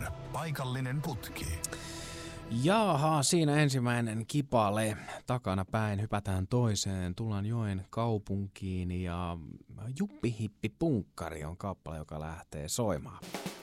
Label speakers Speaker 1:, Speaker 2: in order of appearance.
Speaker 1: paikallinen putki.
Speaker 2: Jaha, siinä ensimmäinen kipale. Takana päin hypätään toiseen. Tullaan joen kaupunkiin ja Juppi Hippi Punkkari on kappale, joka lähtee soimaan.